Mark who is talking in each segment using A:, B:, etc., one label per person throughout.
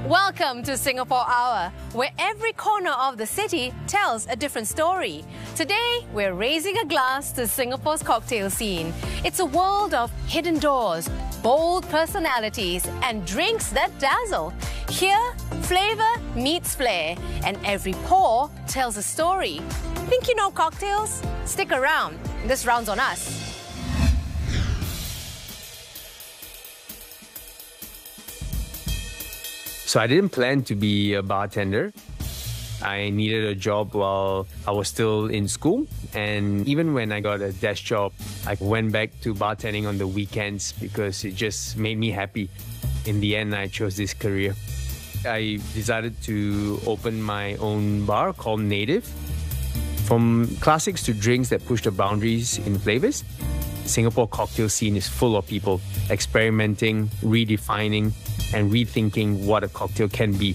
A: Welcome to Singapore Hour, where every corner of the city tells a different story. Today, we're raising a glass to Singapore's cocktail scene. It's a world of hidden doors, bold personalities, and drinks that dazzle. Here, flavor meets flair, and every pour tells a story. Think you know cocktails? Stick around. This round's on us.
B: So I didn't plan to be a bartender. I needed a job while I was still in school. And even when I got a desk job, I went back to bartending on the weekends because it just made me happy. In the end, I chose this career. I decided to open my own bar called Native. From classics to drinks that push the boundaries in flavors, Singapore cocktail scene is full of people experimenting, redefining, and rethinking what a cocktail can be.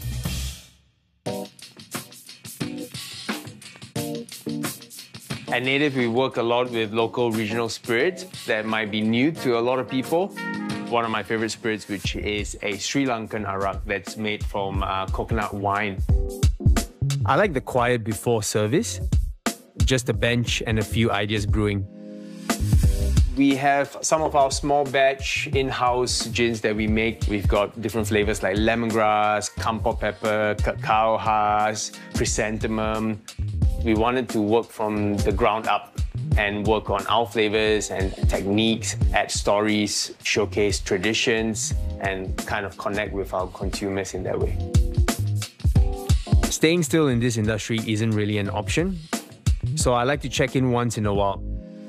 B: At Native, we work a lot with local regional spirits that might be new to a lot of people. One of my favorite spirits, which is a Sri Lankan arak that's made from coconut wine. I like the quiet before service, just a bench and a few ideas brewing. We have some of our small batch in-house gins that we make. We've got different flavors like lemongrass, kampot pepper, cacao hass, chrysanthemum. We wanted to work from the ground up and work on our flavors and techniques, add stories, showcase traditions, and kind of connect with our consumers in that way. Staying still in this industry isn't really an option, so I like to check in once in a while.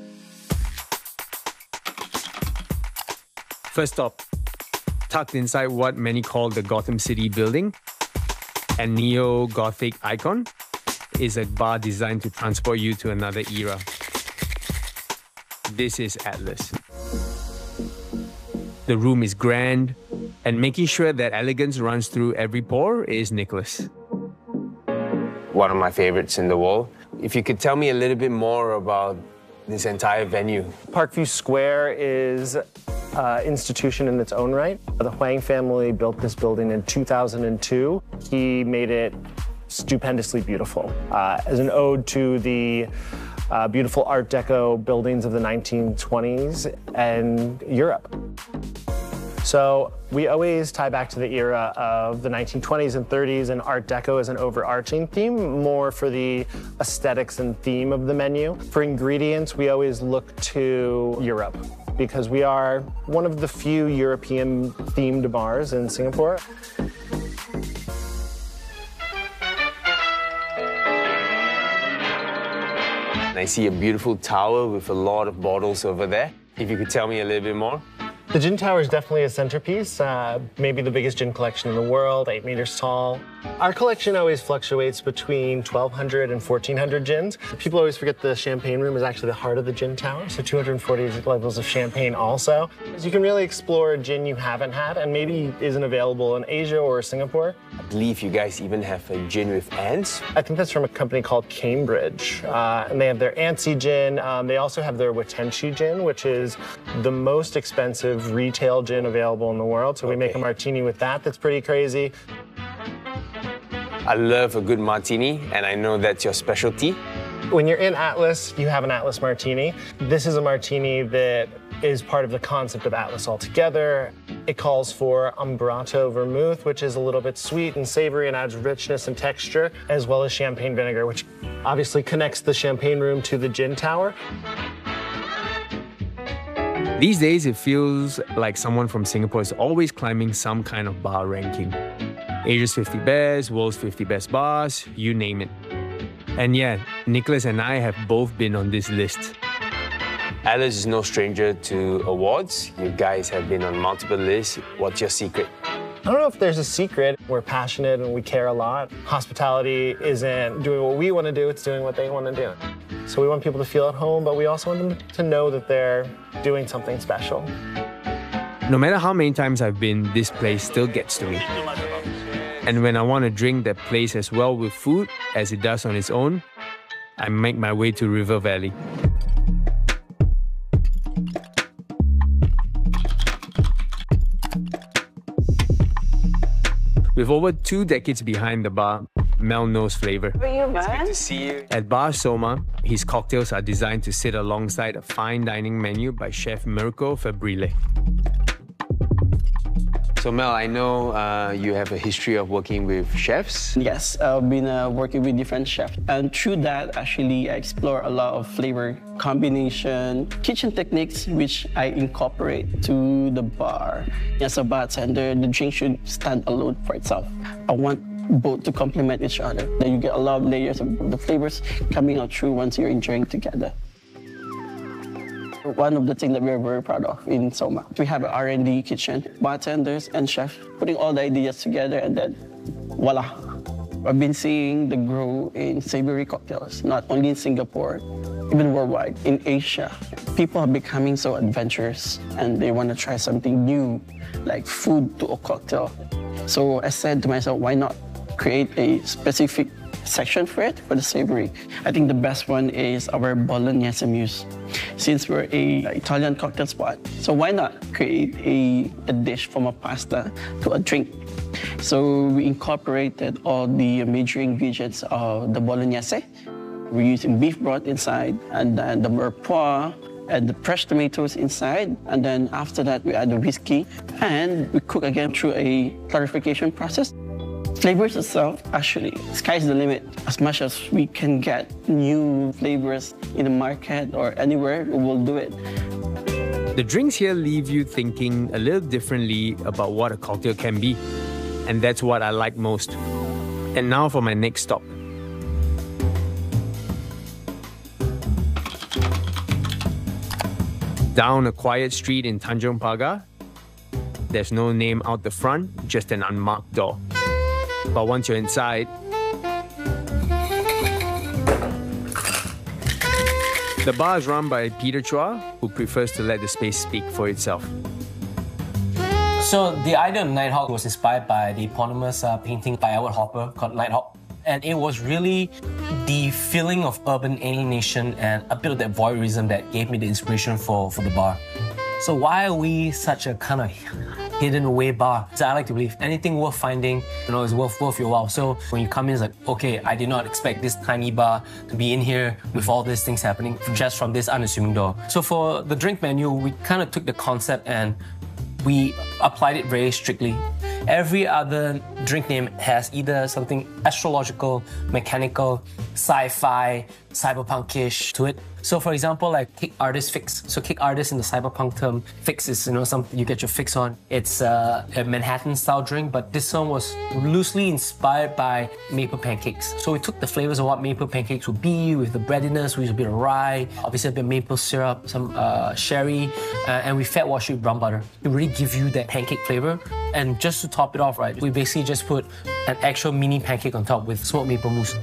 B: First stop, tucked inside what many call the Gotham City building, a neo-Gothic icon, is a bar designed to transport you to another era. This is Atlas. The room is grand, and making sure that elegance runs through every pore is Nicholas. One of my favorites in the world. If you could tell me a little bit more about this entire venue.
C: Parkview Square is institution in its own right. The Huang family built this building in 2002. He made it stupendously beautiful as an ode to the beautiful Art Deco buildings of the 1920s and Europe. So we always tie back to the era of the 1920s and 30s and Art Deco as an overarching theme, more for the aesthetics and theme of the menu. For ingredients, we always look to Europe, because we are one of the few European-themed bars in Singapore.
B: I see a beautiful tower with a lot of bottles over there. If you could tell me a little bit more.
C: The gin tower is definitely a centerpiece, maybe the biggest gin collection in the world, 8 meters tall. Our collection always fluctuates between 1,200 and 1,400 gins. People always forget the champagne room is actually the heart of the gin tower, so 240 levels of champagne also. So you can really explore a gin you haven't had and maybe isn't available in Asia or Singapore.
B: I believe you guys even have a gin with ants.
C: I think that's from a company called Cambridge, and they have their Antsy gin. They also have their Watenchi gin, which is the most expensive retail gin available in the world. So we make a martini with that that's pretty crazy.
B: I love a good martini, and I know that's your specialty.
C: When you're in Atlas, you have an Atlas martini. This is a martini that is part of the concept of Atlas altogether. It calls for Umbrato vermouth, which is a little bit sweet and savory and adds richness and texture, as well as champagne vinegar, which obviously connects the champagne room to the gin tower.
B: These days, it feels like someone from Singapore is always climbing some kind of bar ranking. Asia's 50 best, world's 50 best bars, you name it. And yeah, Nicholas and I have both been on this list. Atlas is no stranger to awards. You guys have been on multiple lists. What's your secret?
C: I don't know if there's a secret. We're passionate and we care a lot. Hospitality isn't doing what we want to do, it's doing what they want to do. So we want people to feel at home, but we also want them to know that they're doing something special.
B: No matter how many times I've been, this place still gets to me. And when I want to drink that place as well with food as it does on its own, I make my way to River Valley. With over 2 decades behind the bar, Mel knows flavor.
D: How are you, man?
B: It's good to see you. At Bar Soma, his cocktails are designed to sit alongside a fine dining menu by Chef Mirko Fabrile. So Mel, I know you have a history of working with chefs.
E: Yes, I've been working with different chefs. And through that, actually, I explore a lot of flavor combination, kitchen techniques, which I incorporate to the bar. As a bartender, the drink should stand alone for itself. I want both to complement each other. Then you get a lot of layers of the flavors coming out through once you're enjoying together. One of the things that we're very proud of in Soma, we have an R&D kitchen, bartenders and chefs putting all the ideas together, and then voila. I've been seeing the growth in savory cocktails, not only in Singapore, even worldwide, in Asia. People are becoming so adventurous and they want to try something new, like food to a cocktail. So I said to myself, why not create a specific section for it, for the savory. I think the best one is our Bolognese muse. Since we're an Italian cocktail spot, so why not create a dish from a pasta to a drink? So we incorporated all the major ingredients of the Bolognese. We're using beef broth inside, and then the mirepoix, and the fresh tomatoes inside, and then after that we add the whiskey, and we cook again through a clarification process. Flavors itself, actually, sky's the limit. As much as we can get new flavors in the market or anywhere, we will do it.
B: The drinks here leave you thinking a little differently about what a cocktail can be. And that's what I like most. And now for my next stop. Down a quiet street in Tanjong Pagar, there's no name out the front, just an unmarked door. But once you're inside, the bar is run by Peter Chua, who prefers to let the space speak for itself.
F: So the idea of Nighthawk was inspired by the eponymous painting by Edward Hopper called Nighthawk. And it was really the feeling of urban alienation and a bit of that voyeurism that gave me the inspiration for the bar. So why are we such a kind of hidden away bar? So I like to believe anything worth finding, is worth your while. So when you come in, it's like, okay, I did not expect this tiny bar to be in here with all these things happening just from this unassuming door. So for the drink menu, we kind of took the concept and we applied it very strictly. Every other drink name has either something astrological, mechanical, sci-fi, cyberpunkish to it. So for example, like Kick Artist Fix. So Kick Artist in the cyberpunk term, fix is, something you get your fix on. It's a Manhattan style drink, but this one was loosely inspired by maple pancakes. So we took the flavors of what maple pancakes would be with the breadiness, with a bit of rye, obviously a bit of maple syrup, some sherry, and we fat wash it with brown butter. It really gives you that pancake flavor. And just to top it off, right, we basically just put an actual mini pancake on top with smoked maple mousse.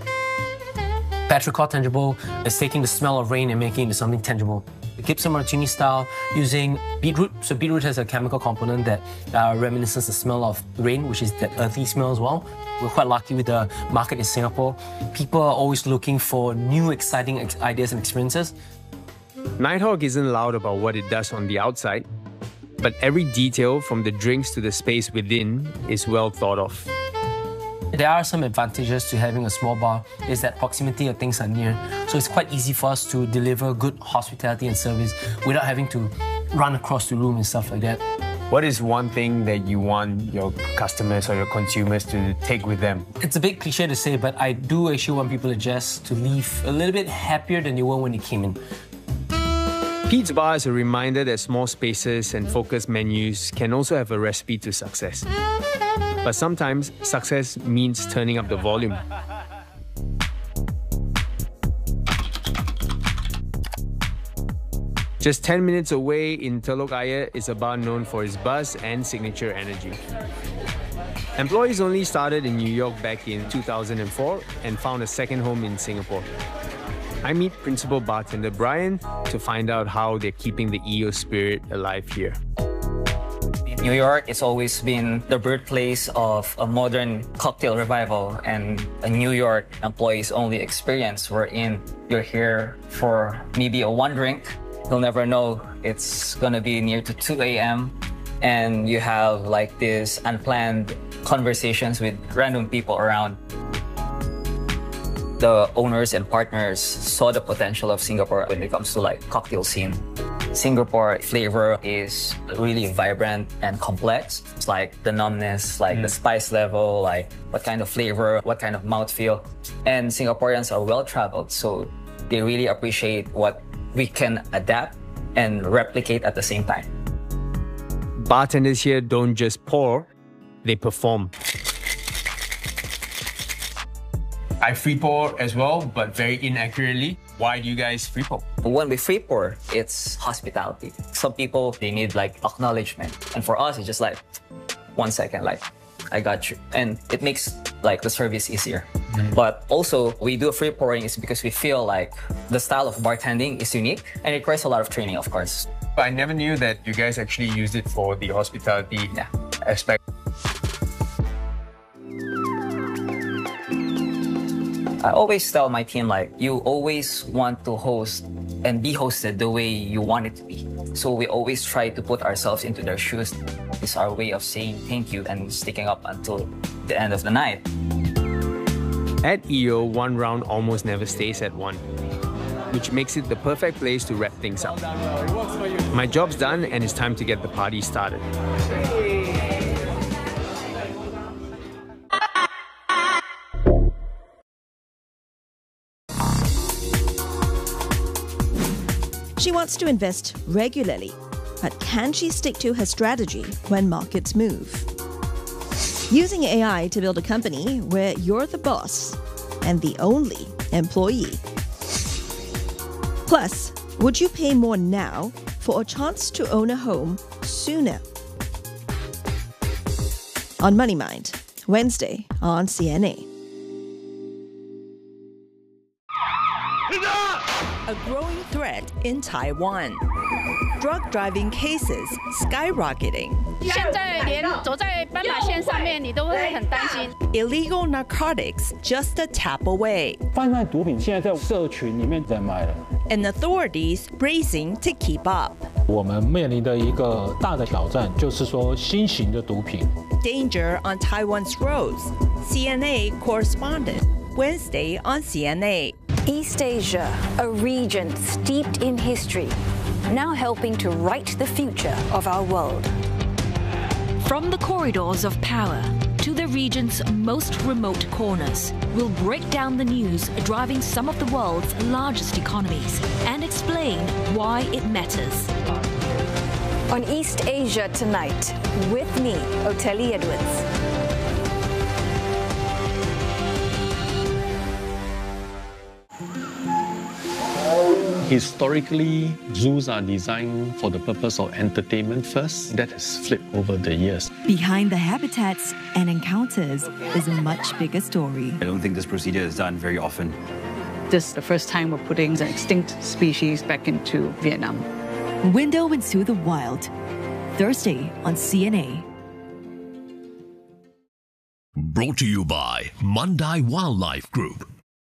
F: Petrichor Tangible is taking the smell of rain and making it into something tangible. The Gibson Martini style using beetroot. So beetroot has a chemical component that reminisces the smell of rain, which is that earthy smell as well. We're quite lucky with the market in Singapore. People are always looking for new, exciting ideas and experiences.
B: Nighthawk isn't loud about what it does on the outside, but every detail from the drinks to the space within is well thought of.
F: There are some advantages to having a small bar, is that proximity of things are near. So it's quite easy for us to deliver good hospitality and service without having to run across the room and stuff like that.
B: What is one thing that you want your customers or your consumers to take with them?
F: It's a bit cliche to say, but I do actually want people to leave a little bit happier than they were when they came in.
B: Pete's Bar is a reminder that small spaces and focused menus can also have a recipe to success. But sometimes success means turning up the volume. Just 10 minutes away in Telok Ayer is a bar known for its buzz and signature energy. Employees only started in New York back in 2004 and found a second home in Singapore. I meet principal bartender Brian to find out how they're keeping the EO spirit alive here.
G: New York has always been the birthplace of a modern cocktail revival and a New York employees-only experience wherein you're here for maybe a one drink. You'll never know it's going to be near to 2 a.m. and you have like this unplanned conversations with random people around. The owners and partners saw the potential of Singapore when it comes to like cocktail scene. Singapore flavor is really vibrant and complex. It's like the numbness, like the spice level, like what kind of flavor, what kind of mouthfeel. And Singaporeans are well-traveled, so they really appreciate what we can adapt and replicate at the same time.
B: Bartenders here don't just pour, they perform. I free pour as well, but very inaccurately. Why do you guys free pour?
G: When we free pour, it's hospitality. Some people, they need like acknowledgement. And for us, it's just like, 1 second, like, I got you. And it makes like the service easier. But also, we do free pouring is because we feel like the style of bartending is unique and it requires a lot of training, of course.
B: I never knew that you guys actually used it for the hospitality aspect.
G: I always tell my team, like, you always want to host and be hosted the way you want it to be. So we always try to put ourselves into their shoes. It's our way of saying thank you and sticking up until the end of the night.
B: At EO, one round almost never stays at one, which makes it the perfect place to wrap things up. My job's done and it's time to get the party started.
D: She wants to invest regularly, but can she stick to her strategy when markets move? Using AI to build a company where you're the boss and the only employee. Plus, would you pay more now for a chance to own a home sooner? On Money Mind, Wednesday on CNA.
H: A growing threat in Taiwan. Drug driving cases skyrocketing. Illegal narcotics just a tap away.
I: 贩卖毒品现在在社群里面在卖了。
H: And authorities racing to keep up.
I: 我们面临的一个大的挑战就是说新型的毒品。
H: Danger on Taiwan's roads. CNA correspondent. Wednesday on CNA.
J: East Asia, a region steeped in history, now helping to write the future of our world.
K: From the corridors of power to the region's most remote corners, we'll break down the news driving some of the world's largest economies and explain why it matters.
J: On East Asia tonight, with me, Oteli Edwards.
L: Historically, zoos are designed for the purpose of entertainment first. That has flipped over the years.
M: Behind the habitats and encounters is a much bigger story.
N: I don't think this procedure is done very often.
O: This is the first time we're putting an extinct species back into Vietnam.
M: Window into the Wild, Thursday on CNA.
P: Brought to you by Mandai Wildlife Group.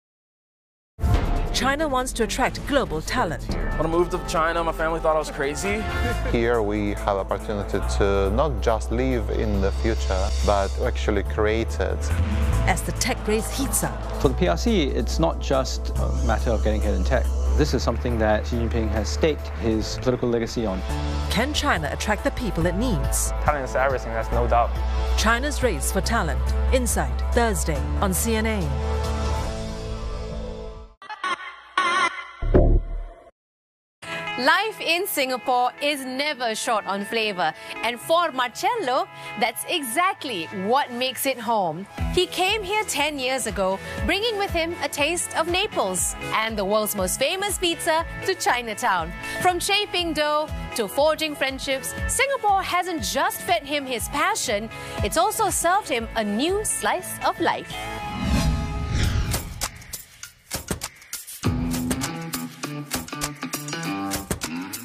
Q: China wants to attract global talent.
R: When I moved to China, my family thought I was crazy.
S: Here we have opportunity to not just live in the future, but actually create it.
Q: As the tech race heats up.
T: For the PRC, it's not just a matter of getting ahead in tech. This is something that Xi Jinping has staked his political legacy on.
Q: Can China attract the people it needs?
R: Talent is everything, there's no doubt.
Q: China's race for talent. Insight, Thursday on CNA.
A: Life in Singapore is never short on flavour, and for Marcello, that's exactly what makes it home. He came here 10 years ago, bringing with him a taste of Naples and the world's most famous pizza to Chinatown. From shaping dough to forging friendships, Singapore hasn't just fed him his passion, it's also served him a new slice of life.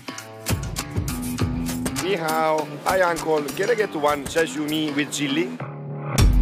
U: 你好, I uncle. Can I get one sashimi with chili?